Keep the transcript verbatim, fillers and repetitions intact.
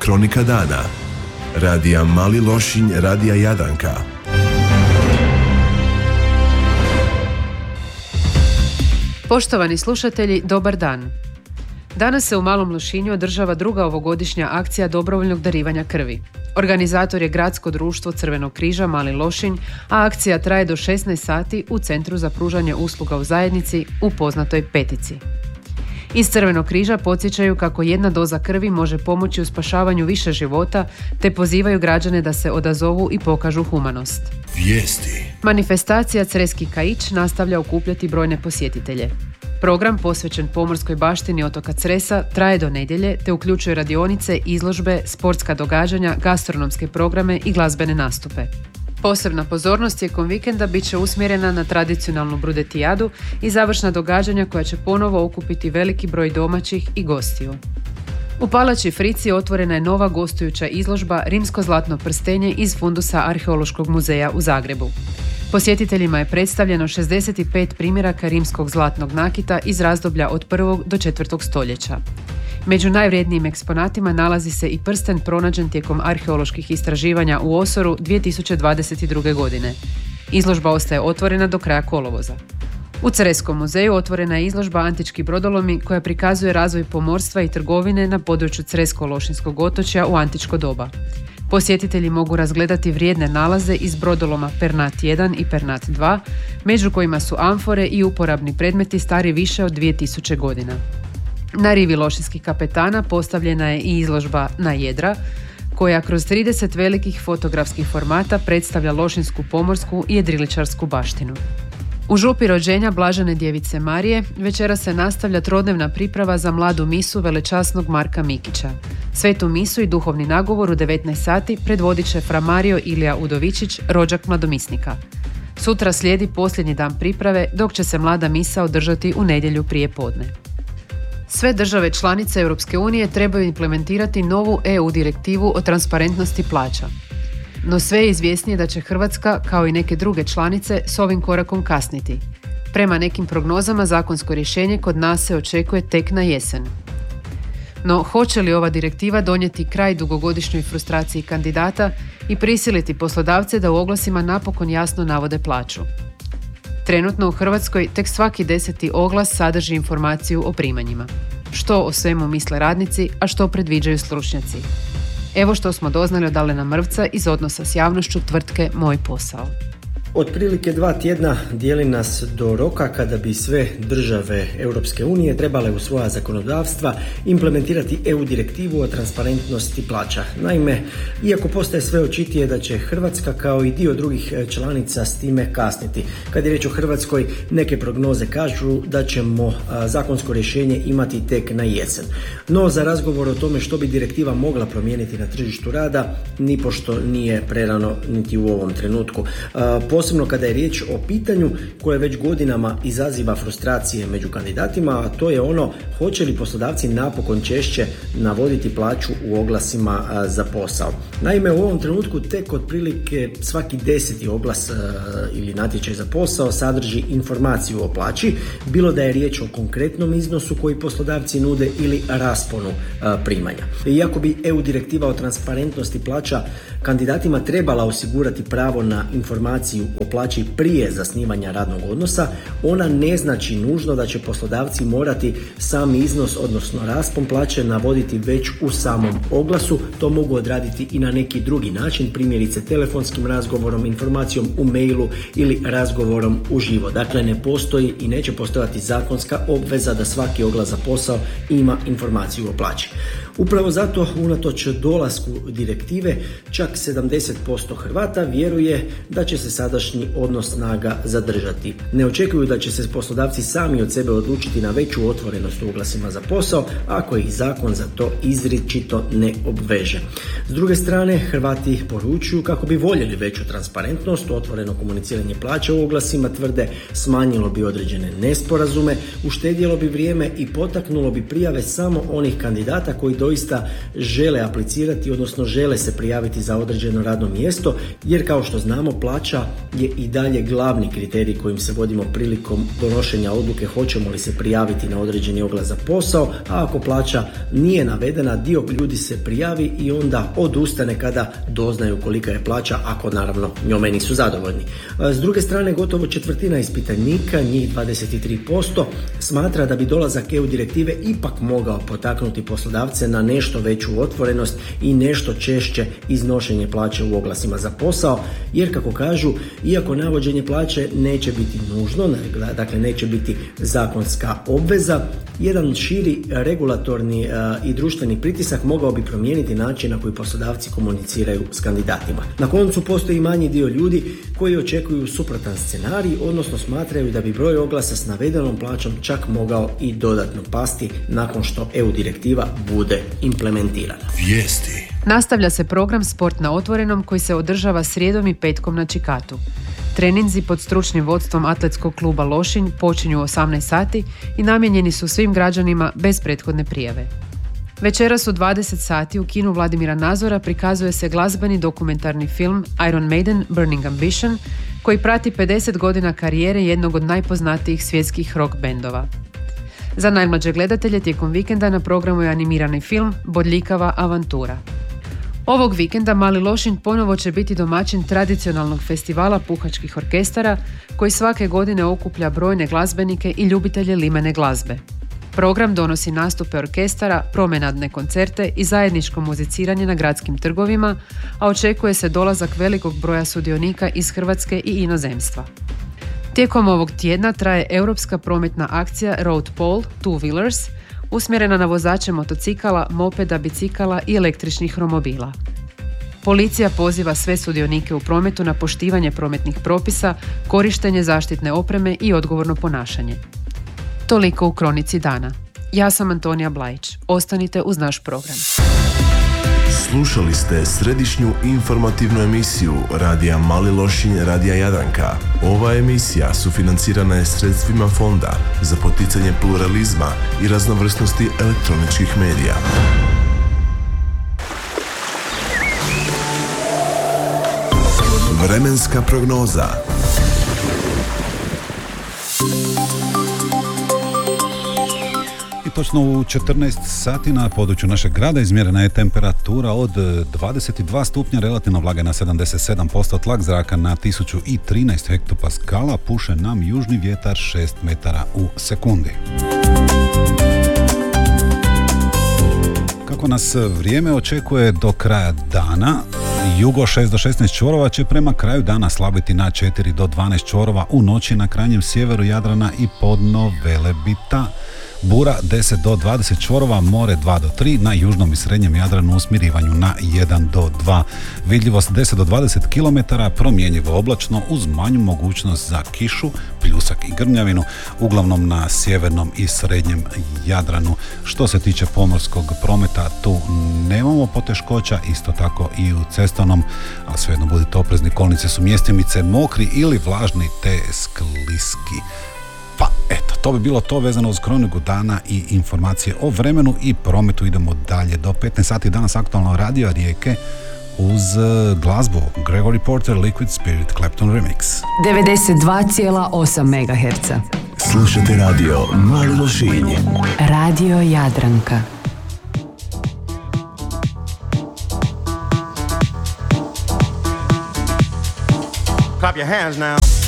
Kronika dana. Radija Mali Lošinj, Radija Jadranka. Poštovani slušatelji, dobar dan. Danas se u Malom Lošinju održava druga ovogodišnja akcija dobrovoljnog darivanja krvi. Organizator je Gradsko društvo Crvenog križa Mali Lošinj, a akcija traje do šesnaest sati u Centru za pružanje usluga u zajednici u poznatoj Petici. Iz Crvenog križa podsjećaju kako jedna doza krvi može pomoći u spašavanju više života, te pozivaju građane da se odazovu i pokažu humanost. Vijesti. Manifestacija Creski kaić nastavlja okupljati brojne posjetitelje. Program posvećen pomorskoj baštini otoka Cresa traje do nedjelje te uključuje radionice, izložbe, sportska događanja, gastronomske programe i glazbene nastupe. Posebna pozornost tijekom vikenda bit će usmjerena na tradicionalnu brudetijadu i završna događanja koja će ponovo okupiti veliki broj domaćih i gostiju. U Palači Frici otvorena je nova gostujuća izložba Rimsko zlatno prstenje iz fundusa Arheološkog muzeja u Zagrebu. Posjetiteljima je predstavljeno šezdeset pet primjeraka rimskog zlatnog nakita iz razdoblja od prvog do četvrtog stoljeća. Među najvrijednijim eksponatima nalazi se i prsten pronađen tijekom arheoloških istraživanja u Osoru dvije tisuće dvadeset druge. godine. Izložba ostaje otvorena do kraja kolovoza. U Creskom muzeju otvorena je izložba Antički brodolomi koja prikazuje razvoj pomorstva i trgovine na području Cresko-Lošinskog otočja u antičko doba. Posjetitelji mogu razgledati vrijedne nalaze iz brodoloma Pernat jedan i Pernat dva, među kojima su amfore i uporabni predmeti stari više od dvije tisuće godina. Na rivi lošinskih kapetana postavljena je i izložba Na jedra, koja kroz trideset velikih fotografskih formata predstavlja lošinsku pomorsku i jedriličarsku baštinu. U župi rođenja Blažene djevice Marije večera se nastavlja trodnevna priprava za mladu misu velečasnog Marka Mikića. Svetu misu i duhovni nagovor u devetnaest sati predvodit će fra Mario Ilija Udovičić, rođak mladomisnika. Sutra slijedi posljednji dan priprave, dok će se mlada misa održati u nedjelju prije podne. Sve države članice Europske unije trebaju implementirati novu E U direktivu o transparentnosti plaća. No sve je izvjesnije da će Hrvatska, kao i neke druge članice, s ovim korakom kasniti. Prema nekim prognozama zakonsko rješenje kod nas se očekuje tek na jesen. No, hoće li ova direktiva donijeti kraj dugogodišnjoj frustraciji kandidata i prisiliti poslodavce da u oglasima napokon jasno navode plaću? Trenutno u Hrvatskoj tek svaki deseti oglas sadrži informaciju o primanjima. Što o svemu misle radnici, a što predviđaju stručnjaci? Evo što smo doznali od Alena Mrvca iz odnosa s javnošću tvrtke Moj posao. Otprilike dva tjedna dijeli nas do roka kada bi sve države Europske unije trebale u svoja zakonodavstva implementirati E U direktivu o transparentnosti plaća. Naime, iako postaje sve očitije da će Hrvatska kao i dio drugih članica s time kasniti. Kad je riječ o Hrvatskoj, neke prognoze kažu da ćemo zakonsko rješenje imati tek na jesen. No, za razgovor o tome što bi direktiva mogla promijeniti na tržištu rada, nipošto nije prerano niti u ovom trenutku. Posebno kada je riječ o pitanju koje već godinama izaziva frustracije među kandidatima, a to je ono hoće li poslodavci napokon češće navoditi plaću u oglasima za posao. Naime, u ovom trenutku tek otprilike svaki deseti oglas ili natječaj za posao sadrži informaciju o plaći, bilo da je riječ o konkretnom iznosu koji poslodavci nude ili rasponu primanja. Iako bi E U direktiva o transparentnosti plaća kandidatima trebala osigurati pravo na informaciju o plaći prije zasnivanja radnog odnosa, ona ne znači nužno da će poslodavci morati sam iznos, odnosno raspon plaće navoditi već u samom oglasu. To mogu odraditi i na neki drugi način, primjerice telefonskim razgovorom, informacijom u mailu ili razgovorom uživo. Dakle, ne postoji i neće postojati zakonska obveza da svaki oglas za posao ima informaciju o plaći. Upravo zato, unatoč dolasku direktive, čak sedamdeset posto Hrvata vjeruje da će se sadašnji odnos snaga zadržati. Ne očekuju da će se poslodavci sami od sebe odlučiti na veću otvorenost u oglasima za posao, ako ih zakon za to izričito ne obveže. S druge strane, Hrvati poručuju kako bi voljeli veću transparentnost, otvoreno komuniciranje plaća u oglasima, tvrde smanjilo bi određene nesporazume, uštedjelo bi vrijeme i potaknulo bi prijave samo onih kandidata koji doista žele aplicirati, odnosno žele se prijaviti za određeno radno mjesto, jer kao što znamo plaća je i dalje glavni kriterij kojim se vodimo prilikom donošenja odluke hoćemo li se prijaviti na određeni oglas za posao, a ako plaća nije navedena, dio ljudi se prijavi i onda odustane kada doznaju kolika je plaća, ako naravno njome nisu zadovoljni. S druge strane, gotovo četvrtina ispitanika, njih dvadeset tri posto, smatra da bi dolazak E U direktive ipak mogao potaknuti poslodavce na nešto veću otvorenost i nešto češće iznošenje plaće u oglasima za posao, jer kako kažu, iako navođenje plaće neće biti nužno, dakle neće biti zakonska obveza, jedan širi regulatorni i društveni pritisak mogao bi promijeniti način na koji poslodavci komuniciraju s kandidatima. Na koncu postoji manji dio ljudi koji očekuju suprotan scenarij, odnosno smatraju da bi broj oglasa s navedenom plaćom čak mogao i dodatno pasti nakon što E U direktiva bude implementirana. Vijesti. Nastavlja se program Sport na otvorenom koji se održava srijedom i petkom na Čikatu. Treninzi pod stručnim vodstvom atletskog kluba Lošinj počinju u osamnaest sati i namijenjeni su svim građanima bez prethodne prijave. Večeras u dvadeset sati u kinu Vladimira Nazora prikazuje se glazbeni dokumentarni film Iron Maiden Burning Ambition koji prati pedeset godina karijere jednog od najpoznatijih svjetskih rock bendova. Za najmlađe gledatelje tijekom vikenda na programu je animirani film Bodljikava avantura. Ovog vikenda Mali Lošinj ponovo će biti domaćin tradicionalnog festivala puhačkih orkestara koji svake godine okuplja brojne glazbenike i ljubitelje limene glazbe. Program donosi nastupe orkestara, promenadne koncerte i zajedničko muziciranje na gradskim trgovima, a očekuje se dolazak velikog broja sudionika iz Hrvatske i inozemstva. Tijekom ovog tjedna traje europska prometna akcija Road Poll Two Wheelers, usmjerena na vozače motocikala, mopeda, bicikala i električnih romobila. Policija poziva sve sudionike u prometu na poštivanje prometnih propisa, korištenje zaštitne opreme i odgovorno ponašanje. Toliko u Kronici dana. Ja sam Antonija Blajić. Ostanite uz naš program. Slušali ste središnju informativnu emisiju Radija Mali Lošinj, Radija Jadranka. Ova emisija sufinancirana je sredstvima Fonda za poticanje pluralizma i raznovrsnosti elektroničkih medija. Vremenska prognoza. Točno u četrnaest sati na području našeg grada izmjerena je temperatura od dvadeset dva stupnja, relativna vlaga na sedamdeset sedam posto, tlak zraka na tisuću trinaest hektopaskala, puše nam južni vjetar šest metara u sekundi. Kako nas vrijeme očekuje do kraja dana, jugo šest do šesnaest čvorova će prema kraju dana slabiti na četiri do dvanaest čvorova, u noći na krajnjem sjeveru Jadrana i podno Velebita. Bura deset do dvadeset čvorova, more dva do tri, na južnom i srednjem Jadranu u smirivanju na jedan do dva. Vidljivost deset do dvadeset kilometara, promjenjivo oblačno uz manju mogućnost za kišu, pljusak i grmljavinu, uglavnom na sjevernom i srednjem Jadranu. Što se tiče pomorskog prometa, tu nemamo poteškoća, isto tako i u cestovnom, ali svejedno budite oprezni, kolnice su mjestimice mokri ili vlažni te skliski. Pa eto, to bi bilo to vezano uz kroniku dana i informacije o vremenu i prometu. Idemo dalje do petnaest sati danas aktualno Radio Rijeke uz glazbu Gregory Porter Liquid Spirit Clapton Remix. devedeset dva zarez osam megaherca. Slušajte radio Mali Lošinj. Radio Jadranka. Clap your hands now.